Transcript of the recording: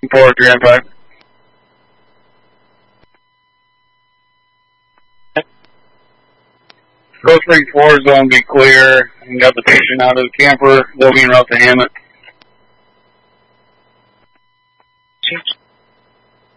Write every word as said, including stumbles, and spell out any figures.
four, three and five. Ghost Spring four is going to be clear. And got the patient out of the camper. They'll be en route to Hammett.